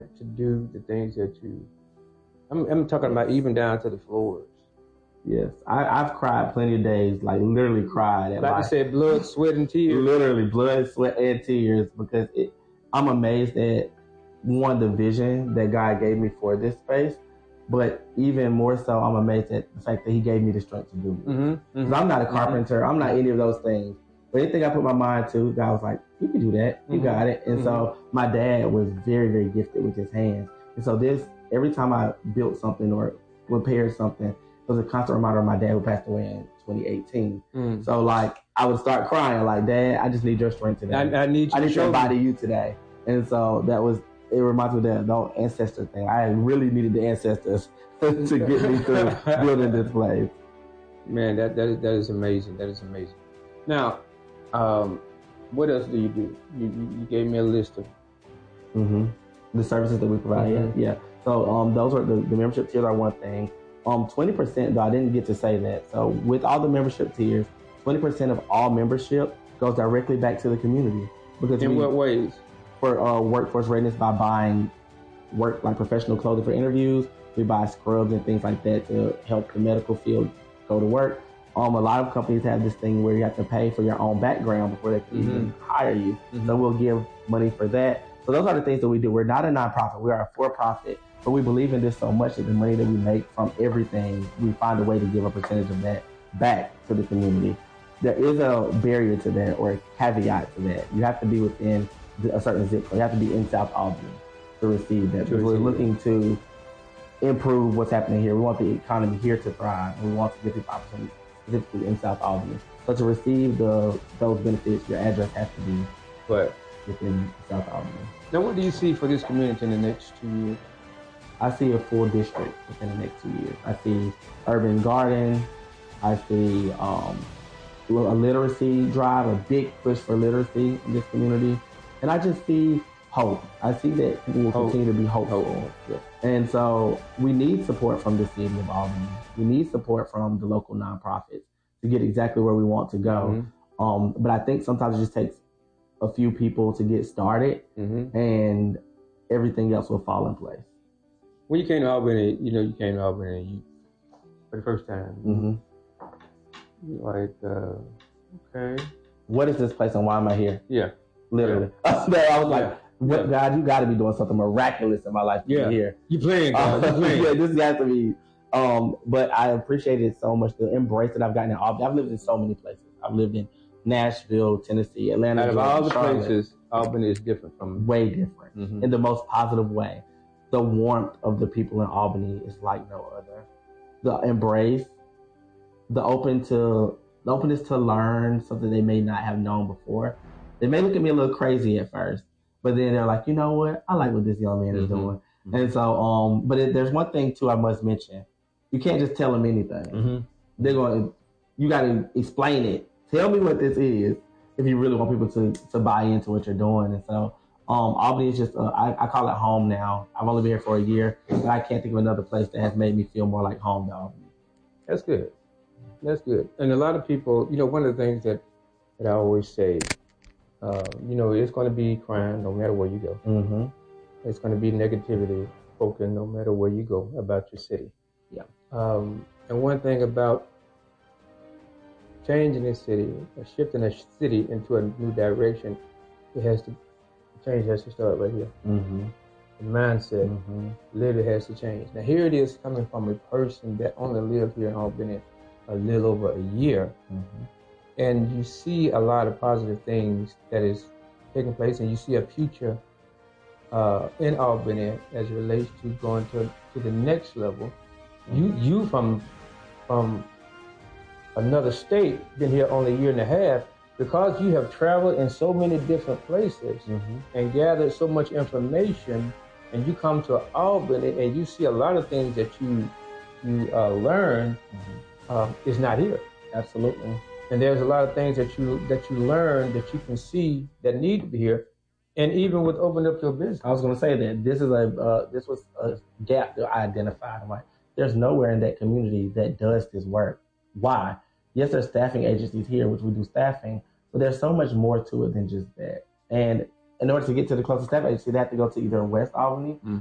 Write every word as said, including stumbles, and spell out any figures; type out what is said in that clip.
strength to do the things that you, I'm, I'm talking about even down to the floors. Yes, I, I've cried plenty of days, like literally cried. At like my, you said, blood, sweat, and tears. Literally blood, sweat, and tears, because it, I'm amazed at, one, the vision that God gave me for this space, but even more so, I'm amazed at the fact that he gave me the strength to do it. Mm-hmm, mm-hmm, I'm not a carpenter. mm-hmm. I'm not any of those things. But anything I put my mind to, God was like, you can do that. You mm-hmm. got it. And mm-hmm. so my dad was very, very gifted with his hands. And so this, every time I built something or repaired something, it was a constant reminder of my dad who passed away in twenty eighteen. Mm. So like, I would start crying like, Dad, I just need your strength today. I, I need you I need to embody you today. And so that was, it reminds me of that, the whole ancestor thing. I really needed the ancestors to get me through building this place. Man, that, that, is, that is amazing. That is amazing. Now, um, what else do you do? You, you, you gave me a list of mm-hmm. the services that we provide. Mm-hmm. Yeah. So um, those are the, the membership tiers are one thing. Um, twenty percent though, I didn't get to say that. So with all the membership tiers, twenty percent of all membership goes directly back to the community. Because in we, what ways? For uh, workforce readiness, by buying work like professional clothing for interviews. We buy scrubs and things like that to help the medical field go to work. Um, a lot of companies have this thing where you have to pay for your own background before they can mm-hmm. even hire you. Mm-hmm. So we'll give money for that. So those are the things that we do. We're not a nonprofit. We are a for-profit. But we believe in this so much that the money that we make from everything, we find a way to give a percentage of that back to the community. There is a barrier to that, or a caveat to that. You have to be within a certain zip code. You have to be in South Albany to receive that. Because we're looking to improve what's happening here. We want the economy here to thrive, and we want to give people opportunities specifically in South Albany. So to receive the those benefits, your address has to be but within South Albany. Now, what do you see for this community in the next two years? I see a full district within the next two years. I see urban garden. I see um, a literacy drive, a big push for literacy in this community. And I just see hope. I see that people will hope. continue to be hopeful. Hope. Yeah. And so we need support from the city of Albany. We need support from the local nonprofits to get exactly where we want to go. Mm-hmm. Um, but I think sometimes it just takes a few people to get started, mm-hmm. and everything else will fall in place. When you came to Albany, you know, you came to Albany you, for the first time. Mm-hmm. You're like, uh, okay. What is this place and why am I here? Yeah. Literally. Yeah. I was like, what, yeah. God, you got to be doing something miraculous in my life to yeah. be here. You playing, God. Uh, you playing. Yeah, this has to be. Um, but I appreciate it so much, the embrace that I've gotten in Albany. I've lived in so many places. I've lived in Nashville, Tennessee, Atlanta. Out of all the Charlotte. places, Albany is different from... Way different. Mm-hmm. In the most positive way. The warmth of the people in Albany is like no other. The embrace, the open to, the openness to learn something they may not have known before. They may look at me a little crazy at first, but then they're like, you know what? I like what this young man is mm-hmm. doing. Mm-hmm. And so, um, but it, there's one thing too I must mention. You can't just tell them anything. Mm-hmm. They're going to, you got to explain it. Tell me what this is if you really want people to, to buy into what you're doing. And so, Um, Albany is just, uh, I, I call it home now. I've only been here for a year, but I can't think of another place that has made me feel more like home to Albany. That's good. That's good. And a lot of people, you know, one of the things that, that I always say, uh, you know, it's going to be crime no matter where you go. Mm-hmm. It's going to be negativity spoken no matter where you go about your city. Yeah. Um, and one thing about changing a city, or shifting a city into a new direction, it has to change has to start right here. Mm-hmm. The mindset mm-hmm. literally has to change. Now here it is coming from a person that only lived here in Albany a little over a year. Mm-hmm. And you see a lot of positive things that is taking place, and you see a future uh, in Albany as it relates to going to, to the next level. Mm-hmm. You you from from another state, been here only a year and a half, because you have traveled in so many different places mm-hmm. and gathered so much information, and you come to Albany and you see a lot of things that you you uh, learn mm-hmm. uh, is not here. Absolutely. And there's a lot of things that you that you learn that you can see that need to be here, and even with opening up your business. I was going to say that this is a uh, this was a gap that I identified. I'm like, there's nowhere in that community that does this work. Why? Yes, there's staffing agencies here, which we do staffing. But there's so much more to it than just that. And in order to get to the closest staff agency, they have to go to either West Albany mm.